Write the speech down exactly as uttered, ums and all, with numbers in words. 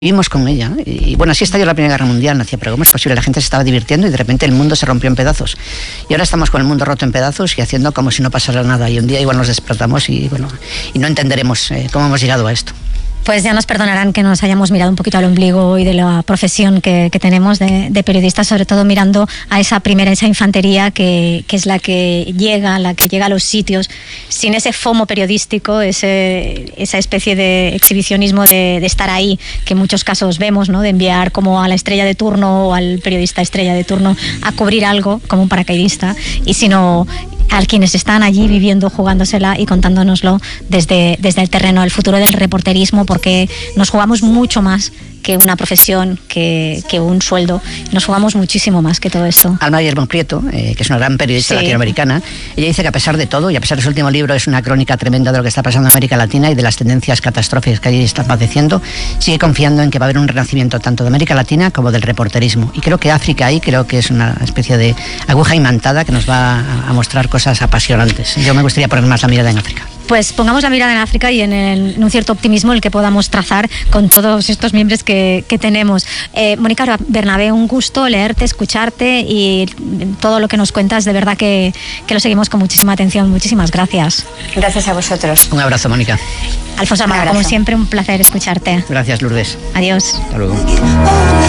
Vivimos con ella, y bueno, así estalló la Primera Guerra Mundial, decía, pero ¿cómo es posible? La gente se estaba divirtiendo y de repente el mundo se rompió en pedazos. Y ahora estamos con el mundo roto en pedazos y haciendo como si no pasara nada. Y un día igual nos despertamos y bueno, y no entenderemos eh, cómo hemos llegado a esto. Pues ya nos perdonarán que nos hayamos mirado un poquito al ombligo hoy de la profesión que, que tenemos de, de periodistas, sobre todo mirando a esa primera, esa infantería que, que es la que llega, la que llega a los sitios, sin ese fomo periodístico, ese, esa especie de exhibicionismo de, de estar ahí, que en muchos casos vemos, ¿no? De enviar como a la estrella de turno o al periodista estrella de turno a cubrir algo como un paracaidista, y sino a quienes están allí viviendo, jugándosela y contándonoslo desde, desde el terreno, el futuro del reporterismo, porque nos jugamos mucho más que una profesión, que, que un sueldo. Nos jugamos muchísimo más que todo esto. Alma Guillermo Prieto, eh, que es una gran periodista sí. latinoamericana, ella dice que a pesar de todo, y a pesar de su último libro, es una crónica tremenda de lo que está pasando en América Latina y de las tendencias catastróficas que allí están padeciendo, sigue confiando en que va a haber un renacimiento tanto de América Latina como del reporterismo. Y creo que África ahí, creo que es una especie de aguja imantada que nos va a mostrar cosas apasionantes. Yo me gustaría poner más la mirada en África. Pues pongamos la mirada en África y en, el, en un cierto optimismo el que podamos trazar con todos estos miembros que, que tenemos. Eh, Mónica Bernabé, un gusto leerte, escucharte y todo lo que nos cuentas, de verdad que, que lo seguimos con muchísima atención. Muchísimas gracias. Gracias a vosotros. Un abrazo, Mónica. Alfonso Armada, como siempre, un placer escucharte. Gracias, Lourdes. Adiós. Hasta luego.